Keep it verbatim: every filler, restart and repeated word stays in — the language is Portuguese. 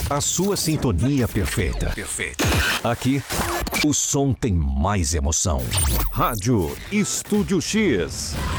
A sua sintonia perfeita. Perfeita. Aqui, o som tem mais emoção. Rádio Estúdio X.